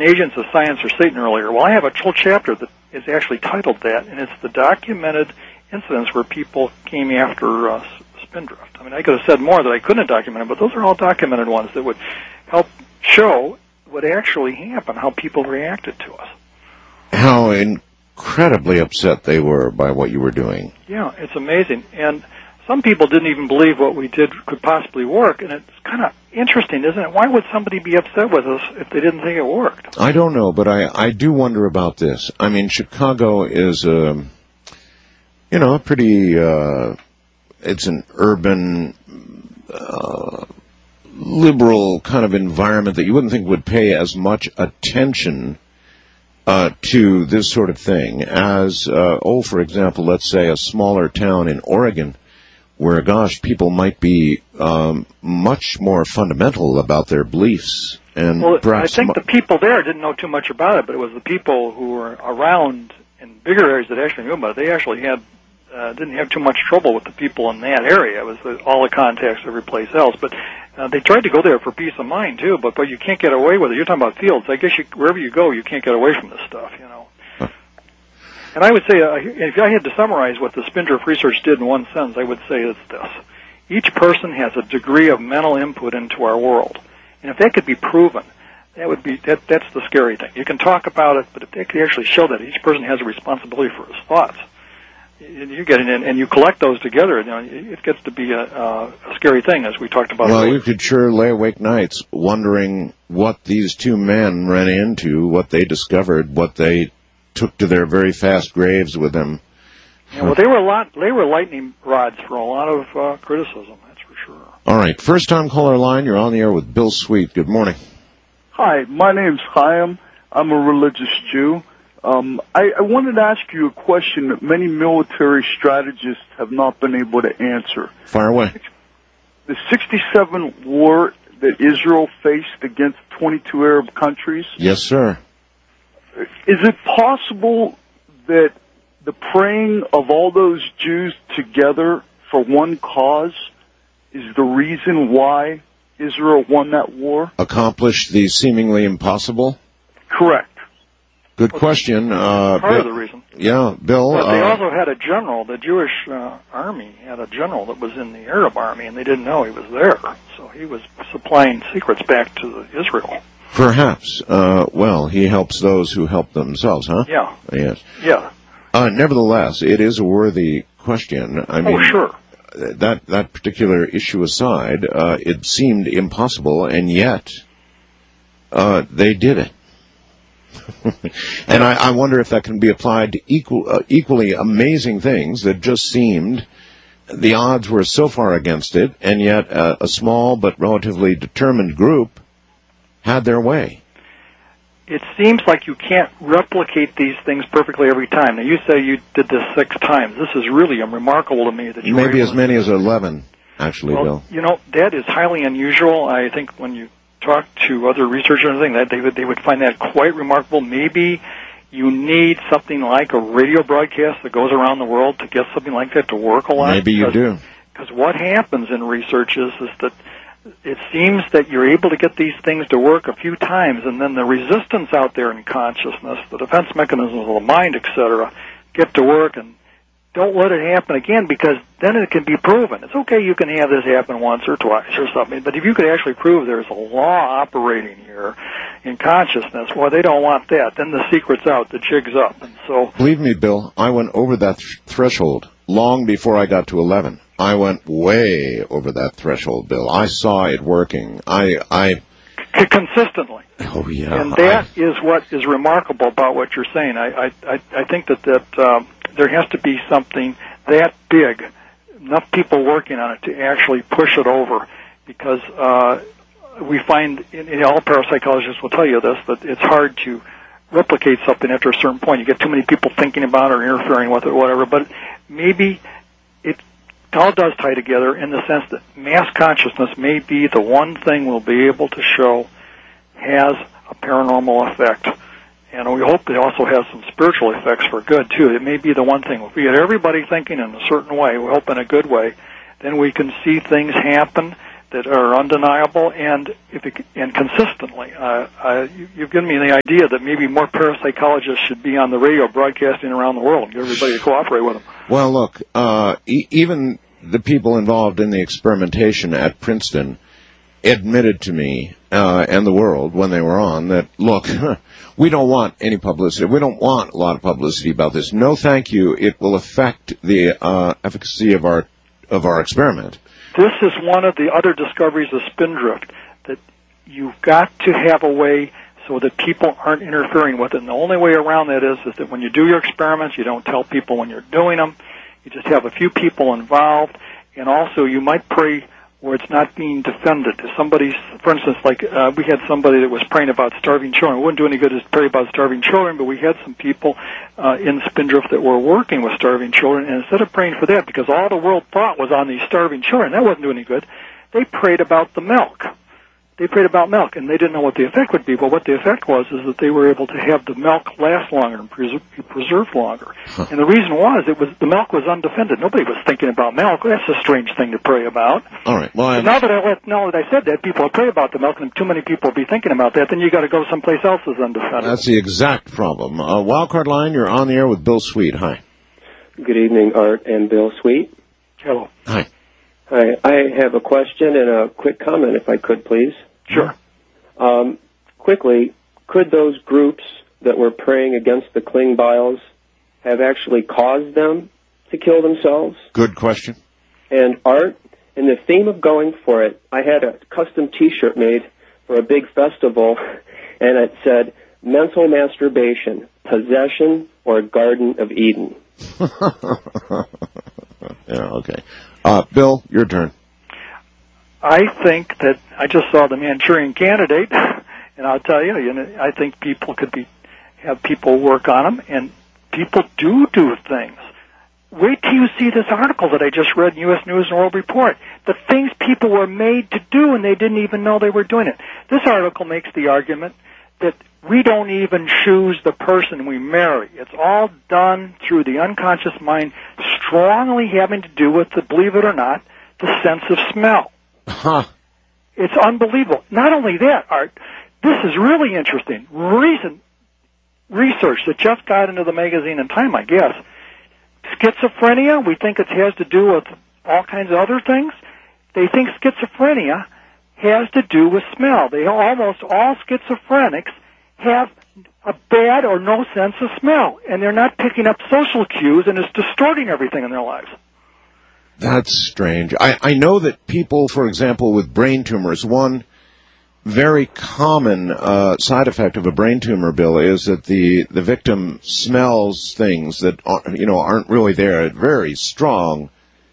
Agents of Science or Satan earlier. Well, I have a whole chapter that is actually titled that, and it's the documented incidents where people came after Spindrift. I mean, I could have said more that I couldn't have documented, but those are all documented ones that would help show what actually happened, how people reacted to us. How incredibly upset they were by what you were doing. Yeah, it's amazing. And some people didn't even believe what we did could possibly work, and it's kind of interesting, isn't it? Why would somebody be upset with us if they didn't think it worked? I don't know, but I do wonder about this. I mean, Chicago is a pretty, it's an urban, liberal kind of environment that you wouldn't think would pay as much attention to this sort of thing as, for example, let's say a smaller town in Oregon where, gosh, people might be much more fundamental about their beliefs. And well, perhaps I think the people there didn't know too much about it, but it was the people who were around in bigger areas that actually knew about it. They actually didn't have too much trouble with the people in that area. It was all the contacts every place else. But they tried to go there for peace of mind, too, but you can't get away with it. You're talking about fields. I guess wherever you go, you can't get away from this stuff, you know. And I would say, if I had to summarize what the Spindrift research did in one sentence, I would say it's this. Each person has a degree of mental input into our world. And if that could be proven, that's the scary thing. You can talk about it, but if they could actually show that each person has a responsibility for his thoughts, you get in and you collect those together, you know, it gets to be a scary thing, as we talked about. Well, earlier. you could sure lay awake nights wondering what these two men ran into, what they discovered, what they took to their very fast graves with them. Yeah, well, they were lightning rods for a lot of criticism, that's for sure. All right, first time caller line, you're on the air with Bill Sweet. Good morning. Hi, my name's Chaim. I'm a religious Jew. I wanted to ask you a question that many military strategists have not been able to answer. Fire away. The 67 war that Israel faced against 22 Arab countries. Yes, sir. Is it possible that the praying of all those Jews together for one cause is the reason why Israel won that war? Accomplished the seemingly impossible? Correct. Good question. Part of the reason. Yeah, Bill. But they also had a general, the Jewish army had a general that was in the Arab army, and they didn't know he was there. So he was supplying secrets back to Israel. Perhaps. Well, he helps those who help themselves, huh? Yeah. Yes. Yeah. Nevertheless, it is a worthy question. I mean, sure. That particular issue aside, it seemed impossible, and yet they did it. And I wonder if that can be applied to equally amazing things that just seemed the odds were so far against it, and yet a small but relatively determined group had their way. It seems like you can't replicate these things perfectly every time. Now, you say you did this 6 times. This is really remarkable to me that you maybe as many as 11, actually, Bill. You know, that is highly unusual. I think when you talk to other researchers and everything, that they would find that quite remarkable. Maybe you need something like a radio broadcast that goes around the world to get something like that to work a lot. Maybe you do. Because what happens in research is that it seems that you're able to get these things to work a few times, and then the resistance out there in consciousness, the defense mechanisms of the mind, etc., get to work, and don't let it happen again, because then it can be proven. It's okay, you can have this happen once or twice or something, but if you could actually prove there's a law operating here in consciousness, well, they don't want that. Then the secret's out, the jig's up. And so, believe me, Bill, I went over that threshold long before I got to 11. I went way over that threshold, Bill. I saw it working. I consistently. Oh, yeah. And that is what is remarkable about what you're saying. I think that there has to be something that big, enough people working on it to actually push it over, because we find, in all parapsychologists will tell you this, that it's hard to replicate something after a certain point. You get too many people thinking about it or interfering with it or whatever, but maybe it all does tie together in the sense that mass consciousness may be the one thing we'll be able to show has a paranormal effect. And we hope it also has some spiritual effects for good, too. It may be the one thing. If we get everybody thinking in a certain way, we hope in a good way, then we can see things happen that are undeniable and consistently. You've given me the idea that maybe more parapsychologists should be on the radio broadcasting around the world and get everybody to cooperate with them. Well, look, even the people involved in the experimentation at Princeton admitted to me and the world when they were on that, look, we don't want any publicity. We don't want a lot of publicity about this. No, thank you. It will affect the efficacy of our experiment. This is one of the other discoveries of Spindrift, that you've got to have a way so that people aren't interfering with it. And the only way around that is that when you do your experiments, you don't tell people when you're doing them. You just have a few people involved. And also, you might pray where it's not being defended. If somebody, for instance, like we had somebody that was praying about starving children. It wouldn't do any good to pray about starving children, but we had some people in Spindrift that were working with starving children, and instead of praying for that, because all the world thought was on these starving children, that wasn't doing any good, they prayed about the milk. They prayed about milk, and they didn't know what the effect would be, but what the effect was is that they were able to have the milk last longer and be preserved longer. Huh. And the reason was, the milk was undefended. Nobody was thinking about milk. That's a strange thing to pray about. All right. Well, now that I said that, people will pray about the milk, and too many people will be thinking about that, then you got to go someplace else that's undefended. That's the exact problem. Wildcard Line, you're on the air with Bill Sweet. Hi. Good evening, Art and Bill Sweet. Hello. Hi. Hi. I have a question and a quick comment, if I could, please. Sure. Quickly, could those groups that were praying against the Klingbeils have actually caused them to kill themselves? Good question. And Art, in the theme of going for it, I had a custom T-shirt made for a big festival, and it said, mental masturbation, possession, or Garden of Eden. Yeah, okay. Bill, your turn. I think that I just saw the Manchurian Candidate, and I'll tell you, I think people could have people work on them, and people do things. Wait till you see this article that I just read in U.S. News and World Report. The things people were made to do, and they didn't even know they were doing it. This article makes the argument that we don't even choose the person we marry. It's all done through the unconscious mind, strongly having to do with, believe it or not, the sense of smell. Huh. It's unbelievable. Not only that, Art, this is really interesting. Recent research that just got into the magazine in Time, I guess. Schizophrenia, we think it has to do with all kinds of other things. They think schizophrenia has to do with smell. Almost all schizophrenics have a bad or no sense of smell, and they're not picking up social cues, and it's distorting everything in their lives. That's strange. I know that people, for example, with brain tumors, one very common side effect of a brain tumor, Bill, is that the victim smells things that aren't really there. Very strong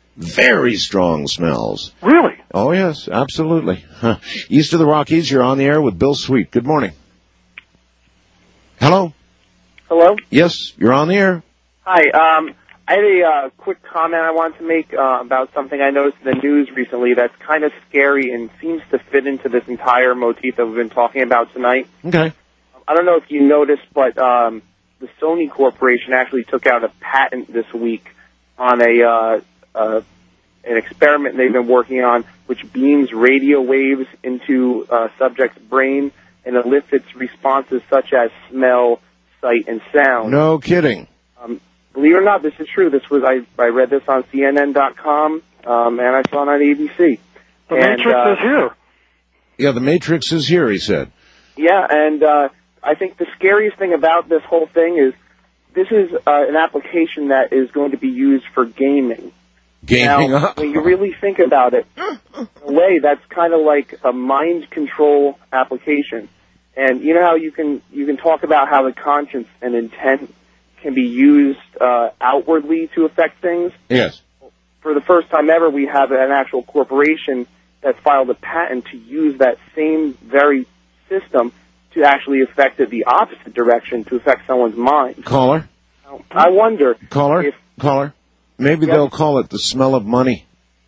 smells. Really? Oh, yes, absolutely. Huh. East of the Rockies, you're on the air with Bill Sweet. Good morning. Hello? Hello? Yes, you're on the air. Hi, I had a quick comment I wanted to make about something I noticed in the news recently that's kind of scary and seems to fit into this entire motif that we've been talking about tonight. Okay. I don't know if you noticed, but the Sony Corporation actually took out a patent this week on an experiment they've been working on, which beams radio waves into a subject's brain and elicits responses such as smell, sight, and sound. No kidding. Believe it or not, this is true. I read this on CNN.com, and I saw it on ABC. The Matrix is here. Yeah, the Matrix is here, he said. Yeah, and I think the scariest thing about this whole thing is this is an application that is going to be used for gaming. Gaming? Now, when you really think about it, in a way, that's kind of like a mind control application. And you know how you can talk about how the conscience and intent can be used outwardly to affect things? Yes. For the first time ever, we have an actual corporation that filed a patent to use that same very system to actually affect it the opposite direction, to affect someone's mind. Caller? Now, I wonder... Caller? Maybe they'll call it the smell of money.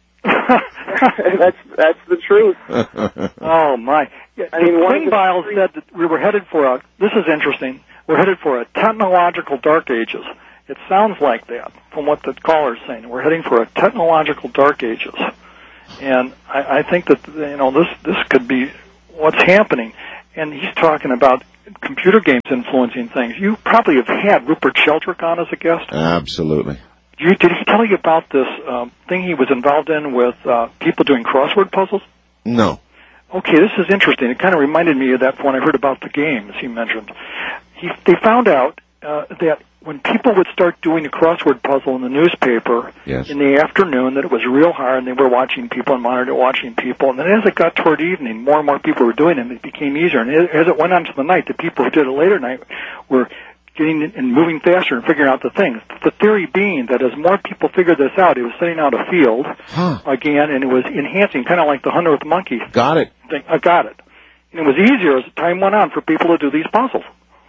That's the truth. Oh, my. Yeah, I mean, Klingbeil said that we were headed for this is interesting, we're headed for a technological dark ages. It sounds like that from what the caller's saying. We're heading for a technological dark ages. And I think that, this could be what's happening. And he's talking about computer games influencing things. You probably have had Rupert Sheldrake on as a guest. Absolutely. Did he tell you about this thing he was involved in with people doing crossword puzzles? No. Okay, this is interesting. It kind of reminded me of that when I heard about the games he mentioned. They found out that when people would start doing a crossword puzzle in the newspaper in the afternoon, that it was real hard, and they were watching people and monitoring watching people. And then as it got toward evening, more and more people were doing it, and it became easier. And as it went on to the night, the people who did it later night were getting and moving faster and figuring out the things. The theory being that as more people figured this out, it was setting out a field again, and it was enhancing, kind of like the hunter with the monkey. Got it. Thing. I got it. And it was easier as time went on for people to do these puzzles.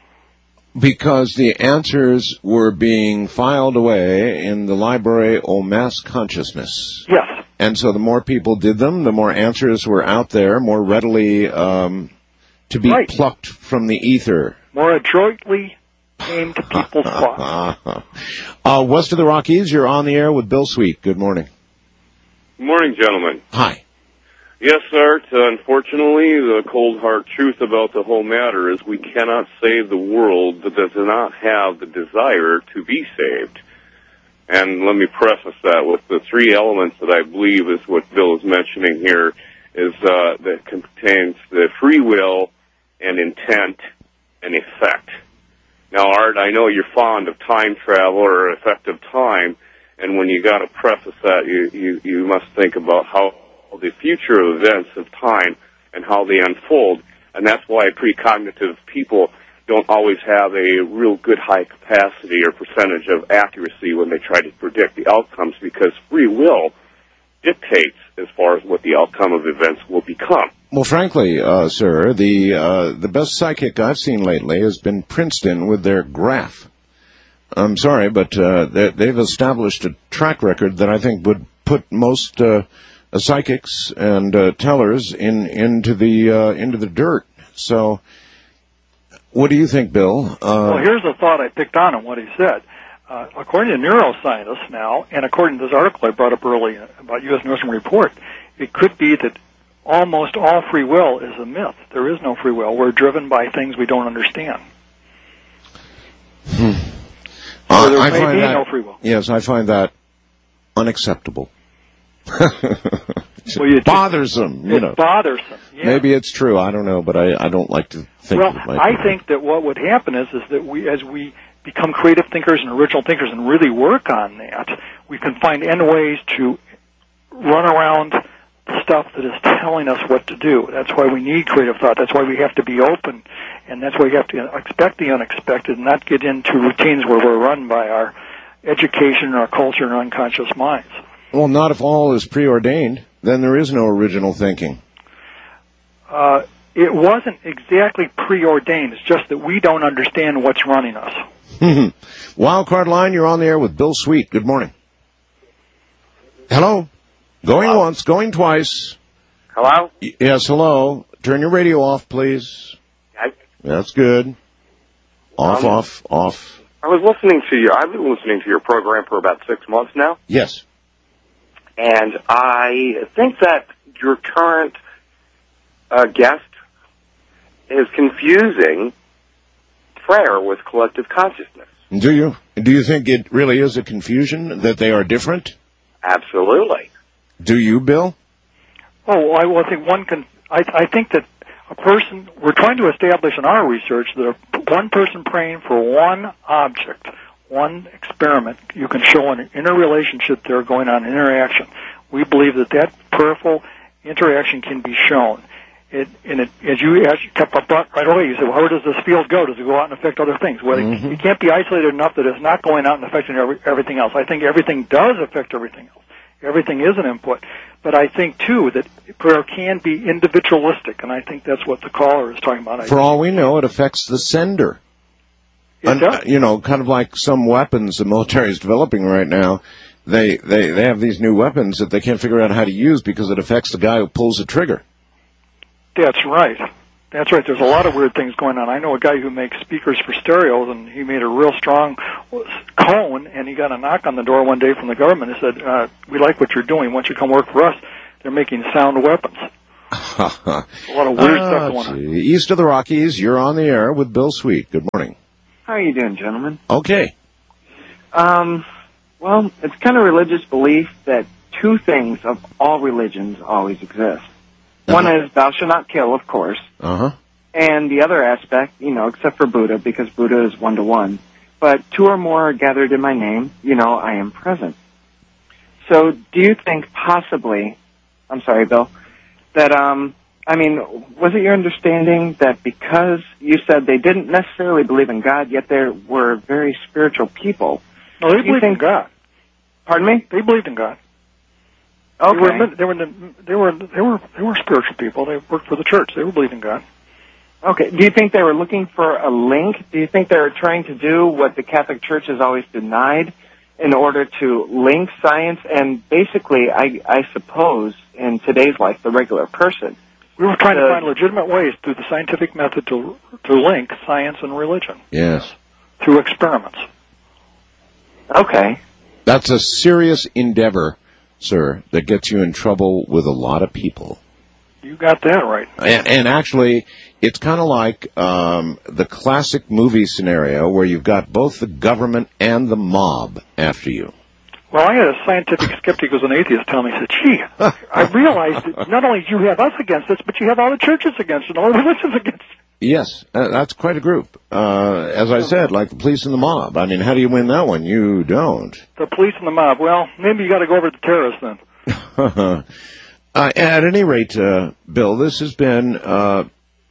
Because the answers were being filed away in the library au mass consciousness. Yes. And so the more people did them, the more answers were out there, more readily to be plucked from the ether. More adroitly came to people's thoughts. West of the Rockies, you're on the air with Bill Sweet. Good morning. Good morning, gentlemen. Hi. Yes, Art. Unfortunately, the cold hard truth about the whole matter is we cannot save the world that does not have the desire to be saved. And let me preface that with the three elements that I believe is what Bill is mentioning here, is that contains the free will and intent and effect. Now, Art, I know you're fond of time travel or effect of time, and when you got to preface that, you must think about how the future of events of time and how they unfold, and that's why precognitive people don't always have a real good high capacity or percentage of accuracy when they try to predict the outcomes, because free will dictates as far as what the outcome of events will become. Well, frankly, sir, the best psychic I've seen lately has been Princeton with their graph. I'm sorry, but they've established a track record that I think would put most psychics and tellers into the dirt. So, what do you think, Bill? Well, here's a thought I picked on what he said. According to neuroscientists now, and according to this article I brought up earlier about U.S. Nursing Report, it could be that almost all free will is a myth. There is no free will. We're driven by things we don't understand. So there may be no free will. Yes, I find that unacceptable. It's bothersome, It's bothersome. Yeah. Maybe it's true. I don't know, but I don't like to think. Well, I think that what would happen is that as we become creative thinkers and original thinkers and really work on that, we can find ways to run around stuff that is telling us what to do. That's why we need creative thought. That's why we have to be open, and that's why we have to expect the unexpected and not get into routines where we're run by our education, our culture, and our unconscious minds. Well, not if all is preordained. Then there is no original thinking. It wasn't exactly preordained. It's just that we don't understand what's running us. Wildcard line, you're on the air with Bill Sweet. Good morning. Hello? Going once, going twice. Hello? Yes, hello. Turn your radio off, please. That's good. Off. I was listening to you. I've been listening to your program for about 6 months now. Yes. And I think that your current guest is confusing prayer with collective consciousness. Do you? Do you think it really is a confusion, that they are different? Absolutely. Do you, Bill? Oh, I think one can. I think that a person, we're trying to establish in our research that one person praying for one object, one experiment, you can show an interrelationship there going on, interaction. We believe that prayerful interaction can be shown. As you kept up right away, you said, well, where does this field go? Does it go out and affect other things? Well, it can't be isolated enough that it's not going out and affecting everything else. I think everything does affect everything else. Everything is an input. But I think, too, that prayer can be individualistic, and I think that's what the caller is talking about. For all we know, it affects the sender. It does. You know, kind of like some weapons the military is developing right now. They have these new weapons that they can't figure out how to use because it affects the guy who pulls the trigger. That's right. That's right. There's a lot of weird things going on. I know a guy who makes speakers for stereos, and he made a real strong cone, and he got a knock on the door one day from the government. He said, we like what you're doing. Why don't you come work for us? they're making sound weapons. A lot of weird stuff going on. East of the Rockies, you're on the air with Bill Sweet. Good morning. How are you doing, gentlemen? Okay. Well, it's kind of religious belief that two things of all religions always exist. One is thou shalt not kill, of course. Uh-huh. And the other aspect, except for Buddha, because Buddha is one-to-one. But two or more are gathered in my name, I am present. So do you think possibly, I'm sorry, Bill, that, was it your understanding that because you said they didn't necessarily believe in God, yet they were very spiritual people? No, they believed in God. Pardon me? They believed in God. Okay. They were spiritual people. They worked for the church. They were believing God. Okay. Do you think they were looking for a link? Do you think they were trying to do what the Catholic Church has always denied in order to link science and basically, I suppose, in today's life, the regular person? We were trying to find legitimate ways through the scientific method to link science and religion. Yes. Through experiments. Okay. That's a serious endeavor, sir, that gets you in trouble with a lot of people. You got that right. And actually, it's kind of like the classic movie scenario where you've got both the government and the mob after you. Well, I had a scientific skeptic who was an atheist tell me, he said, gee, I realized that not only do you have us against us, but you have all the churches against us and all the religions against us. Yes, that's quite a group. As I said, like the police and the mob. I mean, how do you win that one? You don't. The police and the mob. Well, maybe you got to go over to the terrorists then. At any rate, Bill, this has been an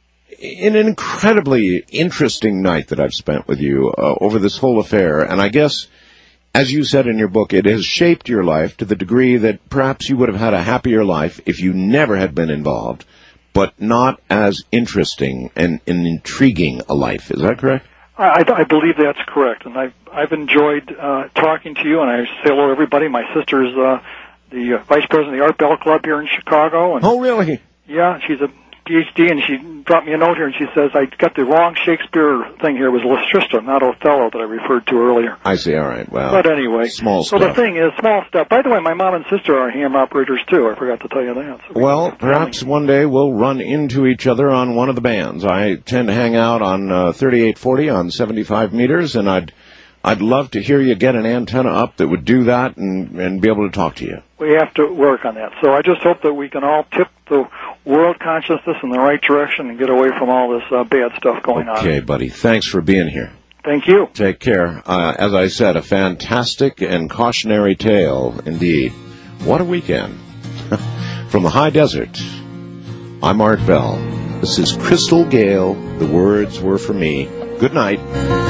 incredibly interesting night that I've spent with you over this whole affair. And I guess, as you said in your book, it has shaped your life to the degree that perhaps you would have had a happier life if you never had been involved, but not as interesting and intriguing a life. Is that correct? I believe that's correct. And I've enjoyed talking to you, and I say hello to everybody. My sister's the vice president of the Art Bell Club here in Chicago. And oh, really? Yeah, she's a PhD, and she dropped me a note here, and she says, I got the wrong Shakespeare thing here. It was Lysistrata, not Othello, that I referred to earlier. I see, all right. Well, but anyway, small stuff. So the thing is, small stuff. By the way, my mom and sister are ham operators, too. I forgot to tell you that. So well, perhaps one day we'll run into each other on one of the bands. I tend to hang out on 3840 on 75 meters, and I'd love to hear you get an antenna up that would do that and be able to talk to you. We have to work on that. So I just hope that we can all tip the world consciousness in the right direction and get away from all this bad stuff going on. Okay, buddy. Thanks for being here. Thank you. Take care. As I said, a fantastic and cautionary tale indeed. What a weekend. From the high desert, I'm Art Bell. This is Crystal Gale. The words were for me. Good night.